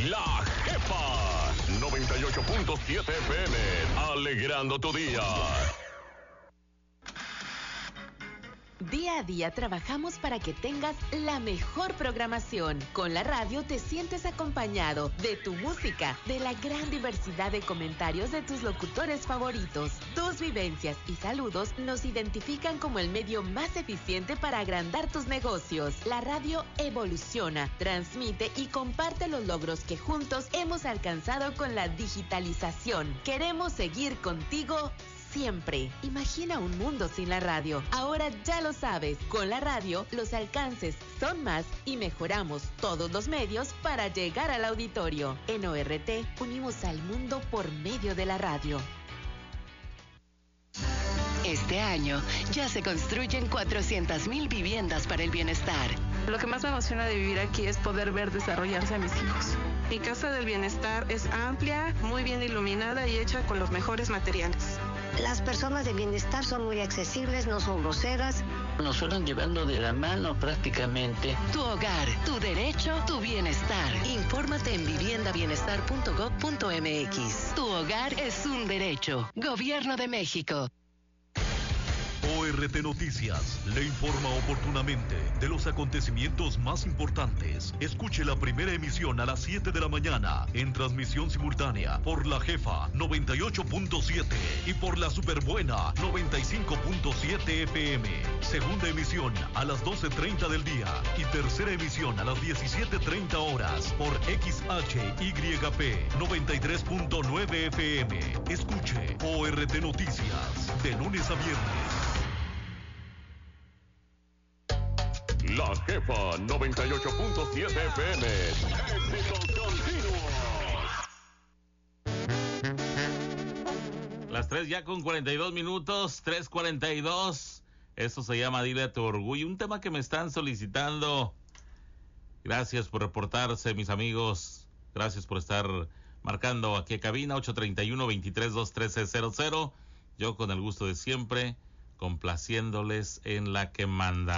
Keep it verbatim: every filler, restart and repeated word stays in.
La Jefa noventa y ocho punto siete F M, alegrando tu día. Día a día trabajamos para que tengas la mejor programación. Con la radio te sientes acompañado de tu música, de la gran diversidad de comentarios de tus locutores favoritos. Tus vivencias y saludos nos identifican como el medio más eficiente para agrandar tus negocios. La radio evoluciona, transmite y comparte los logros que juntos hemos alcanzado con la digitalización. Queremos seguir contigo siempre. Imagina un mundo sin la radio. Ahora ya lo sabes. Con la radio, los alcances son más y mejoramos todos los medios para llegar al auditorio. En O R T, unimos al mundo por medio de la radio. Este año ya se construyen cuatrocientas mil viviendas para el bienestar. Lo que más me emociona de vivir aquí es poder ver desarrollarse a mis hijos. Mi casa del bienestar es amplia, muy bien iluminada y hecha con los mejores materiales. Las personas de bienestar son muy accesibles, no son groseras. Nos fueron llevando de la mano prácticamente. Tu hogar, tu derecho, tu bienestar. Infórmate en vivienda bienestar punto gob punto m x. Tu hogar es un derecho. Gobierno de México. O R T Noticias le informa oportunamente de los acontecimientos más importantes. Escuche la primera emisión a las siete de la mañana en transmisión simultánea por La Jefa noventa y ocho punto siete y por La Superbuena noventa y cinco punto siete F M. Segunda emisión a las doce treinta del día y tercera emisión a las diecisiete treinta horas por X H Y P noventa y tres punto nueve F M. Escuche O R T Noticias de lunes a viernes. La Jefa noventa y ocho punto siete F M. Éxitos continuos. Las tres ya con cuarenta y dos minutos, tres cuarenta y dos. Esto se llama Dile a tu orgullo. Un tema que me están solicitando. Gracias por reportarse, mis amigos. Gracias por estar marcando aquí a cabina ocho treinta y uno, veintitrés, doscientos trece, cero cero. Yo con el gusto de siempre, complaciéndoles en la que manda.